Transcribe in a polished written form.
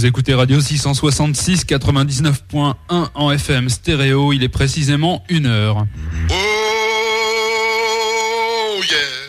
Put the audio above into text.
Vous écoutez Radio 666 99.1 en FM stéréo, il est précisément 1h. Oh yeah.